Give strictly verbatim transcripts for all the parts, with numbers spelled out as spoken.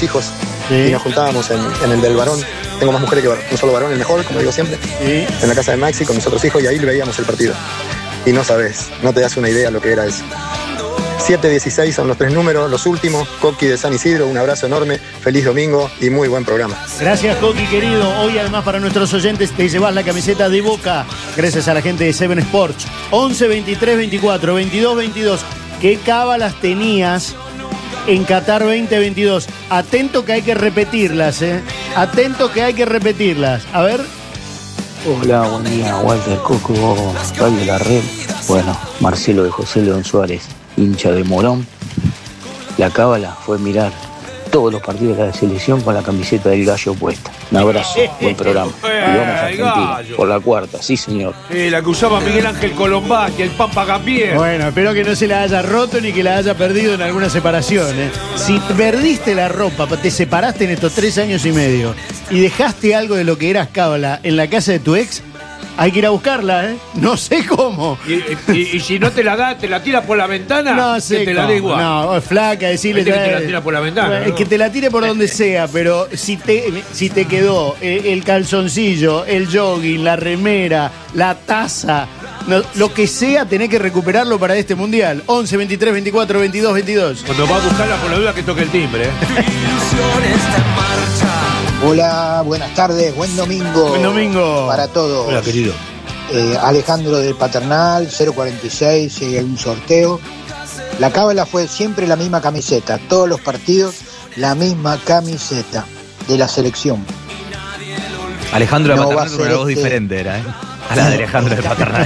hijos, sí. y nos juntábamos en, en el del varón. Tengo más mujeres que varón, un solo varón, el mejor, como digo siempre, sí. en la casa de Maxi con mis otros hijos, y ahí veíamos el partido. Y no sabes, no te das una idea lo que era eso. siete dieciséis son los tres números, los últimos. Coqui de San Isidro, un abrazo enorme, feliz domingo y muy buen programa. Gracias, Coqui, querido. Hoy, además, para nuestros oyentes, te llevas la camiseta de Boca, gracias a la gente de Seven Sports. once, veintitrés, veinticuatro, veintidós, veintidós. ¿Qué cábalas tenías en Qatar veinte veintidós? Atento que hay que repetirlas, ¿eh? Atento que hay que repetirlas. A ver. Hola, buen día, Walter Coco, Radio La Red. Bueno, Marcelo de José León Suárez, hincha de Morón. La cábala fue mirar todos los partidos de la selección con la camiseta del gallo puesta. Un abrazo, buen programa. Y vamos a Argentina, por la cuarta, sí señor. Eh, la que usaba Miguel Ángel Colombá, que el Pampa Gambier. Bueno, espero que no se la haya roto ni que la haya perdido en alguna separación, ¿eh? Si perdiste la ropa, te separaste en estos tres años y medio y dejaste algo de lo que eras cábala en la casa de tu ex, hay que ir a buscarla, ¿eh? No sé cómo. Y, y, y si no te la da, te la tira por la ventana, no sé que te cómo. la dé igual. No, flaca, decirle que te la tira por la ventana. Bueno, ¿no? Que te la tire por donde sea, pero si te, si te quedó el, el calzoncillo, el jogging, la remera, la taza, no, lo que sea, tenés que recuperarlo para este mundial. once, veintitrés, veinticuatro, veintidós, veintidós. Cuando va a buscarla, por la duda que toque el timbre. ¿eh? Hola, buenas tardes, buen domingo. Buen domingo. Para todos. Hola, querido. Eh, Alejandro del Paternal, cero cuarenta y seis, sigue un sorteo. La cábala fue siempre la misma camiseta, todos los partidos la misma camiseta de la selección. Alejandro de No va Paternal a con una ser voz este- diferente era, ¿eh? A la de Alejandro de Paternal.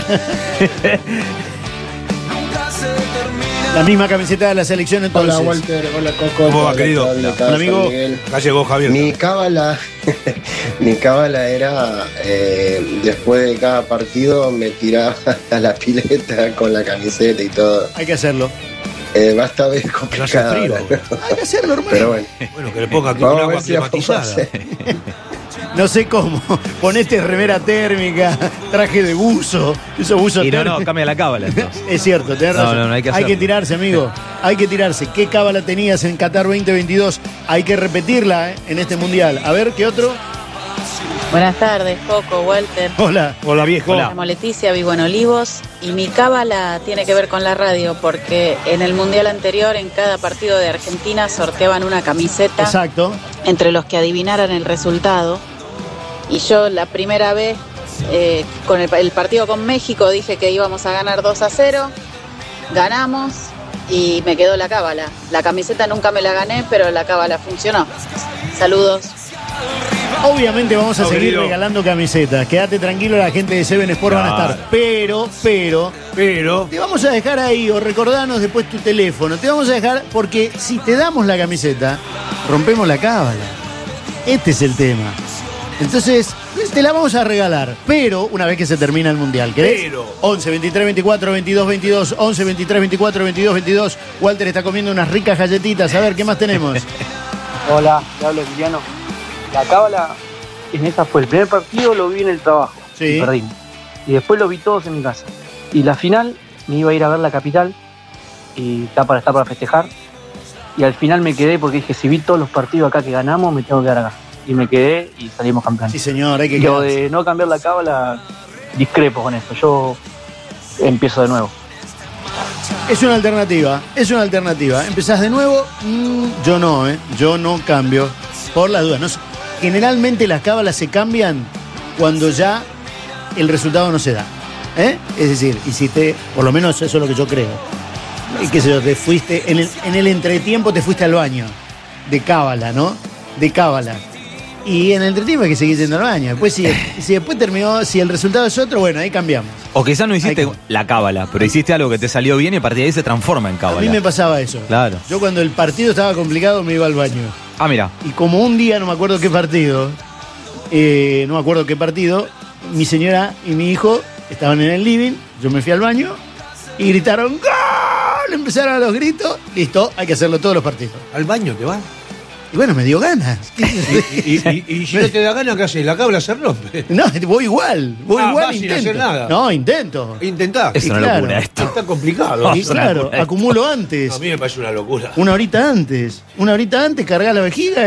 La misma camiseta de la selección entonces. Hola Walter, hola Coco. ¿Cómo va, hola, querido? Claudio, Hola, amigo. San Miguel. Ya llegó Javier. Mi cábala, mi cábala era eh, después de cada partido me tiraba a la pileta con la camiseta y todo. Hay que hacerlo. Eh, va a estar bien Que no complicado. hace frío. ahora, ¿no? Hay que hacerlo, hermano. Pero bueno, Bueno, que le ponga aquí vamos un a agua ver si la puedo climatizada. hacer. No sé cómo. Ponete remera térmica, traje de buzo. Eso buzo Y no, térmico. no, cambia la cábala entonces. Es cierto, tenés No, razón. no, no, hay que hacerlo. tirarse, amigo. Hay que tirarse. ¿Qué cábala tenías en Qatar veinte veintidós? Hay que repetirla, ¿eh? En este mundial. A ver, ¿qué otro? Buenas tardes, Coco, Walter. Hola. Hola, viejo. Hola. Me llamo Leticia, vivo en Olivos y mi cábala tiene que ver con la radio porque en el mundial anterior, en cada partido de Argentina, sorteaban una camiseta Exacto. entre los que adivinaran el resultado. Y yo la primera vez, eh, con el, el partido con México, dije que íbamos a ganar dos a cero. Ganamos y me quedó la cábala. La camiseta nunca me la gané, pero la cábala funcionó. Saludos. Obviamente vamos a No, seguir querido. regalando camisetas. Quédate tranquilo, la gente de Seven Sport van a Claro. estar. Pero, pero, Pero, te vamos a dejar ahí o recordarnos después tu teléfono. Te vamos a dejar porque si te damos la camiseta, rompemos la cábala. Este es el tema. Entonces, te la vamos a regalar, pero una vez que se termina el mundial, ¿querés? Pero. once, veintitrés, veinticuatro, veintidós, veintidós, once, veintitrés, veinticuatro, veintidós, veintidós. Walter está comiendo unas ricas galletitas. A ver, ¿qué más tenemos? Hola, te hablo Emiliano. La cábala, en esta fue el primer partido, lo vi en el trabajo. Sí. Y perdimos. Y después lo vi todos en mi casa. Y la final, me iba a ir a ver la capital. Y está para estar para festejar. Y al final me quedé porque dije, si vi todos los partidos acá que ganamos, me tengo que quedar acá. Y me quedé y salimos campeones. Sí, señor, hay que Y lo quedarse. de no cambiar la cábala, discrepo con eso. Yo empiezo de nuevo. Es una alternativa, es una alternativa. Empezás de nuevo, mm, yo no, ¿eh? Yo no cambio. Por las dudas. No sé. Generalmente las cábalas se cambian cuando ya el resultado no se da. ¿Eh? Es decir, hiciste, por lo menos eso es lo que yo creo. Y qué sé yo, te fuiste, en el, en el entretiempo te fuiste al baño. De cábala, ¿no? De cábala. Y en el entretiempo hay que seguir yendo al baño. Después, si, si después terminó, si el resultado es otro, bueno, ahí cambiamos. O quizás no hiciste Hay que- la cábala, pero hiciste algo que te salió bien y a partir de ahí se transforma en A cábala. mí me pasaba eso. Claro. Yo cuando el partido estaba complicado me iba al baño. Ah, mira. Y como un día, no me acuerdo qué partido, eh, no me acuerdo qué partido, mi señora y mi hijo estaban en el living, yo me fui al baño y gritaron ¡Gol! Empezaron a los gritos, listo, hay que hacerlo todos los partidos. ¿al baño te vas? Y bueno, me dio ganas. Y, y, y, y si no te da ganas, ¿qué haces? La cábala se rompe. No, voy igual, voy Ah, igual, vas sin intento. hacer nada. No, intento. Intentá. Es Y una claro. locura esto. Está complicado. Y es una claro, locura. acumulo antes. A mí me parece una locura. Una horita antes. Una horita antes, cargar la vejiga